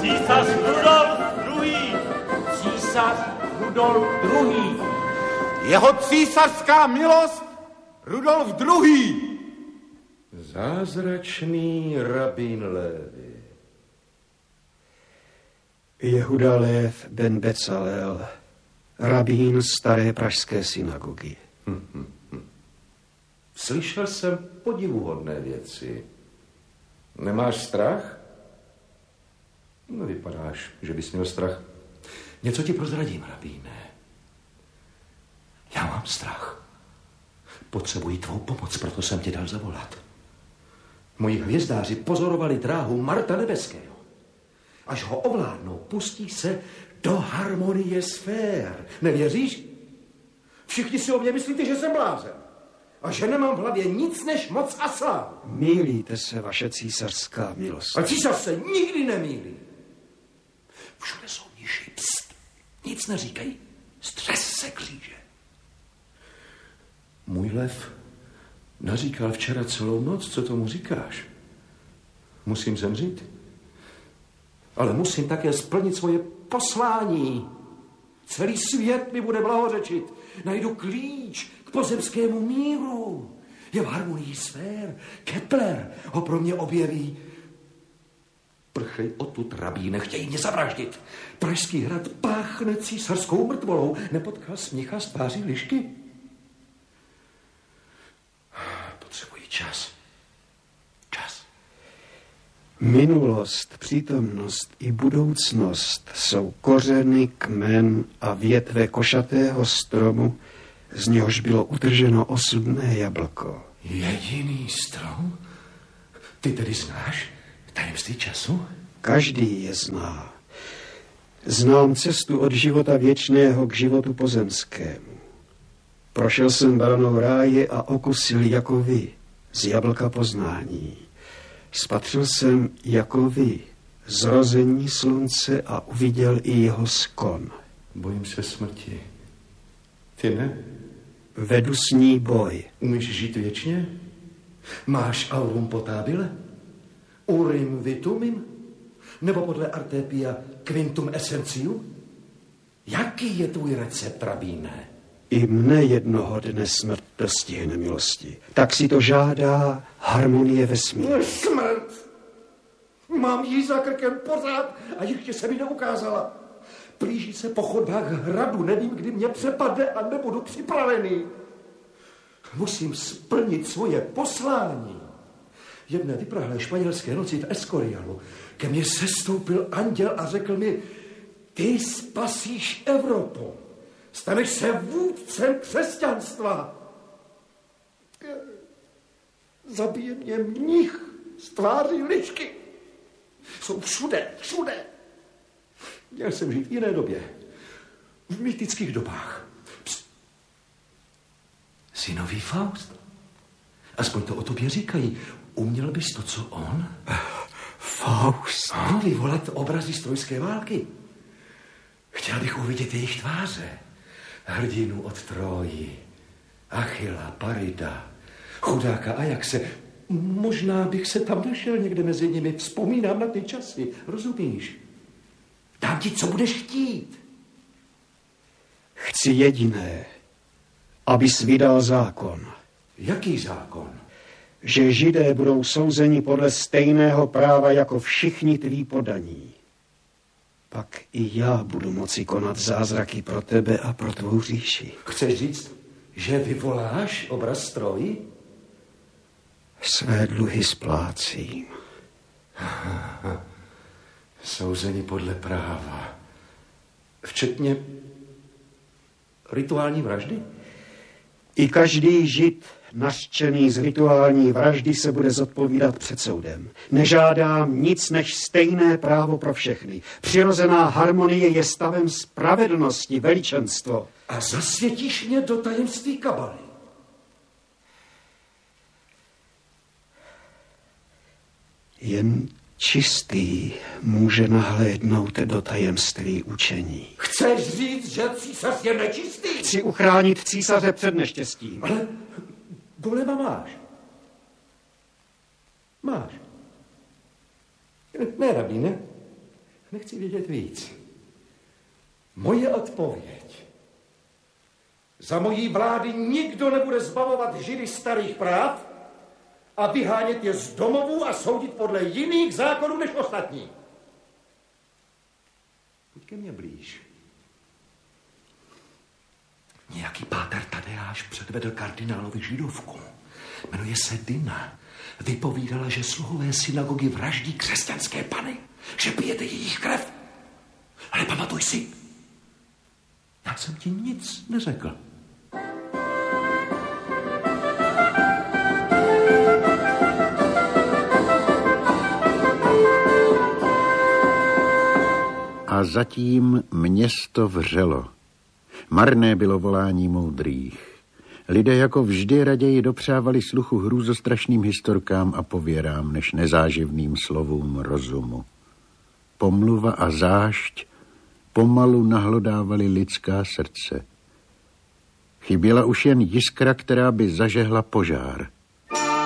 Císař Rudolf II. Císař Rudolf II. Jeho císařská milost Rudolf II. Zázračný rabín Lévy. Jehuda Lev ben Becalel, rabín staré pražské synagogy. Slyšel jsem podivuhodné věci. Nemáš strach? No, vypadáš, že bys měl strach. Něco ti prozradím, rabíne. Já mám strach. Potřebuji tvou pomoc, proto jsem tě dal zavolat. Moji hvězdáři pozorovali dráhu Marta Nebeského. Až ho ovládnou, pustí se do harmonie sfér. Nevěříš? Všichni si o mě myslíte, že jsem blázen. A že nemám v hlavě nic než moc a slávu. Mýlíte se, vaše císařská milost. A císař se nikdy nemýlí. Všude jsou mniši. Pst. Nic neříkej. Střes se kříže. Můj lev naříkal včera celou noc, co tomu říkáš. Musím zemřít. Ale musím také splnit svoje poslání. Celý svět mi bude blahořečit. Najdu klíč k pozemskému míru. Je v harmonii sfér. Kepler ho pro mě objeví. Prchej odtud, rabíne, chtějí mě zavraždit. Pražský hrad páchne císařskou mrtvolou. Nepotkal smícha z tváří lišky? Potřebuji čas. Čas. Minulost, přítomnost i budoucnost jsou kořeny, kmen a větve košatého stromu, z něhož bylo utrženo osudné jablko. Jediný strom? Ty tedy znáš tajemství času? Každý je zná. Znám cestu od života věčného k životu pozemskému. Prošel jsem branou ráje a okusil jako vy z jablka poznání. Spatřil jsem jako vy zrození slunce a uviděl i jeho skon. Bojím se smrti. Ty ne? Vedu s ní boj. Umíš žít věčně? Máš aurum potabile? Urim vitumim? Nebo podle Artepia quintum essentium? Jaký je tvůj recept, rabíne? I mne jednoho dne smrt dostihne milosti. Tak si to žádá harmonie vesmíru. Smrt! Mám jí za krkem pořád a ještě se mi neukázala. Blíží se po chodbách hradu, nevím, kdy mě přepadne a nebudu připravený. Musím splnit svoje poslání. Jedné vyprahlé španělské noci v Escorialu ke mně sestoupil anděl a řekl mi: ty spasíš Evropu. Staneš se vůdcem křesťanstva. Zabije mě mnich z tváří lišky. Jsou všude, všude. Měl jsem žít v jiné době. V mýtických dobách. Pst. Synový Faust. Aspoň to o tobě říkají. Uměl bys to, co on? Faust. Ano, vyvolat obrazy z trojské války. Chtěl bych uvidět jejich tváře. Hrdinu od Troji, Achilla, Parida, chudáka Ajaxe. Možná bych se tam našel někde mezi nimi. Vzpomínám na ty časy, rozumíš? Dám ti, co budeš chtít. Chci jediné, abys vydal zákon. Jaký zákon? Že Židé budou souzeni podle stejného práva jako všichni tví poddaní. Pak i já budu moci konat zázraky pro tebe a pro tvou říši. Chceš říct, že vyvoláš obraz Troji? Své dluhy splácím. Souzeni podle práva. Včetně rituální vraždy? I každý Žid nařčený z rituální vraždy se bude zodpovídat před soudem. Nežádám nic než stejné právo pro všechny. Přirozená harmonie je stavem spravedlnosti, veličenstvo. A zasvětíš mě do tajemství kabaly. Jen čistý může nahlédnout do tajemství učení. Chceš říct, že císař je nečistý? Chci uchránit císaře před neštěstím. Ale golema máš. Máš. Ne, rabíne. Nechci vědět víc. Moje odpověď. Za mojí vlády nikdo nebude zbavovat Židy starých práv a vyhánět je z domovů a soudit podle jiných zákonů než ostatní. Buď ke mně blíž. Nějaký páter Tadeáš předvedl kardinálovi židovku. Jmenuje se Dina. Vypovídala, že sluhové synagogy vraždí křesťanské pany, že pijete jejich krev. Ale pamatuj si, já jsem ti nic neřekl. A zatím město vřelo. Marné bylo volání moudrých. Lidé jako vždy raději dopřávali sluchu hrůzostrašným historkám a pověrám, než nezáživným slovům rozumu. Pomluva a zášť pomalu nahlodávali lidská srdce. Chyběla už jen jiskra, která by zažehla požár.